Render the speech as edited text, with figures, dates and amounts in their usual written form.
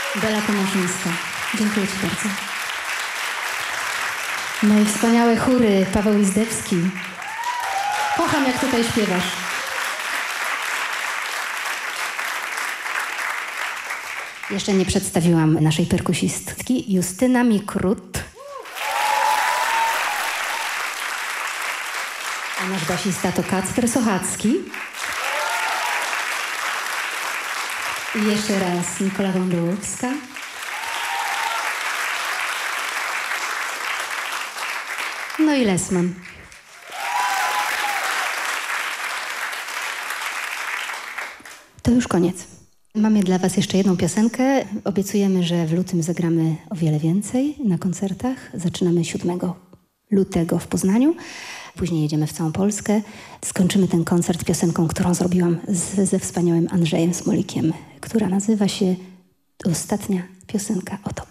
Bela Komarzyńska. Dziękuję Ci bardzo. No i wspaniałe chóry, Paweł Izdebski. Kocham, jak tutaj śpiewasz. Jeszcze nie przedstawiłam naszej perkusistki, Justyna Mikrut. A nasz basista to Kacper Sochacki. I jeszcze raz Nikola Wądrołowska. No i Lesman. To już koniec. Mamy dla Was jeszcze jedną piosenkę. Obiecujemy, że w lutym zagramy o wiele więcej na koncertach. Zaczynamy 7 lutego w Poznaniu. Później jedziemy w całą Polskę. Skończymy ten koncert piosenką, którą zrobiłam ze wspaniałym Andrzejem Smolikiem, która nazywa się Ostatnia piosenka o tobie.